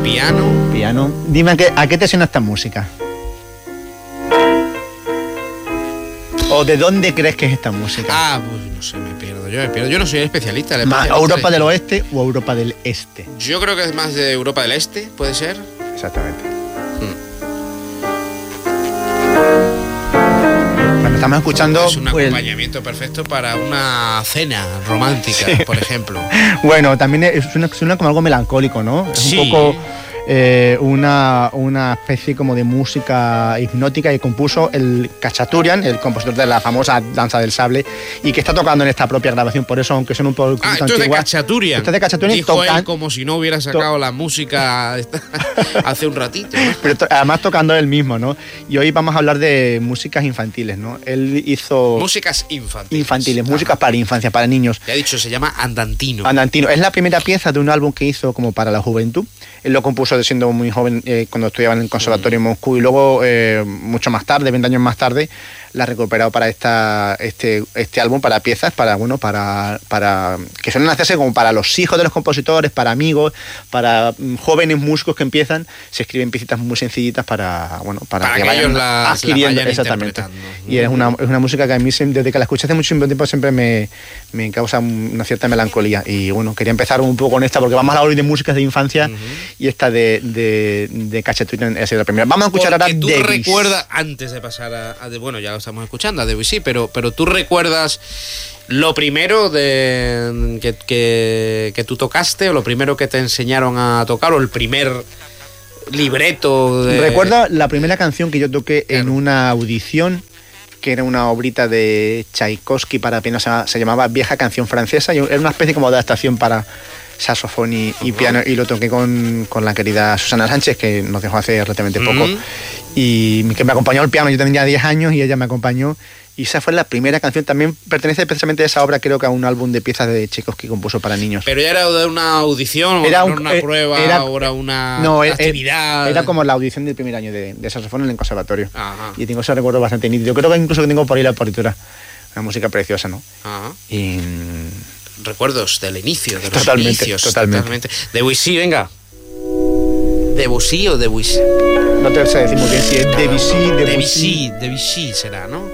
piano. Piano. Dime, ¿a qué te suena esta música? ¿O de dónde crees que es esta música? Pues no sé, me pierdo. Yo no soy especialista. ¿Más Europa del Oeste o Europa del Este? Yo creo que es más de Europa del Este, ¿puede ser? Exactamente. Bueno, estamos escuchando... Es un acompañamiento perfecto para una cena romántica, sí. Por ejemplo. Bueno, también suena como algo melancólico, ¿no? Es sí. Un poco... una especie como de música hipnótica que compuso el Khachaturian, el compositor de la famosa Danza del Sable, y que está tocando en esta propia grabación, por eso, aunque son un poco esto es de Khachaturian. Esto es de Khachaturian. Dijo él como si no hubiera sacado la música hace un ratito, ¿no? Pero además tocando él mismo, ¿no? Y hoy vamos a hablar de músicas infantiles, ¿no? Él hizo... Músicas infantiles. Músicas para infancia, para niños. Ya he dicho, se llama Andantino. Andantino. Es la primera pieza de un álbum que hizo como para la juventud. Él lo compuso siendo muy joven, cuando estudiaba en el Conservatorio de Moscú, y luego, mucho más tarde, 20 años más tarde, la ha recuperado para este álbum, para piezas, para que suelen hacerse como para los hijos de los compositores, para amigos, para jóvenes músicos que empiezan, se escriben piecitas muy sencillitas para que ellos las adquiriendo, exactamente. Y es una música que a mí, desde que la escuché hace mucho tiempo, siempre me causa una cierta melancolía. Y bueno, quería empezar un poco con esta, porque vamos a hablar hoy de músicas de infancia, y esta de Khachaturian es la primera. Vamos a escuchar ahora Debussy. Tú recuerdas, antes de pasar bueno, ya lo estamos escuchando, a Debussy, pero tú recuerdas lo primero que tú tocaste, o lo primero que te enseñaron a tocar, o el primer libreto Recuerdo la primera canción que yo toqué en una audición, que era una obrita de Tchaikovsky para piano, se llamaba Vieja Canción Francesa, y era una especie como de adaptación para saxofón y piano, y lo toqué con la querida Susana Sánchez, que nos dejó hace relativamente poco, y que me acompañó al piano. Yo tenía 10 años y ella me acompañó, y esa fue la primera canción. También pertenece precisamente a esa obra, creo que a un álbum de piezas de Tchaikovsky que compuso para niños. ¿Pero ya era de una audición, era una prueba, o era una actividad? Era como la audición del primer año de saxofón en el conservatorio. Ajá. Y tengo ese recuerdo bastante nítido. Creo que incluso tengo por ahí la partitura. Una música preciosa, ¿no? Ajá. Y... recuerdos del inicio, de los totalmente, inicios. Totalmente. Debussy, venga. ¿Debussy o Debussy? No te sé decir muy bien si es Debussy será, ¿no?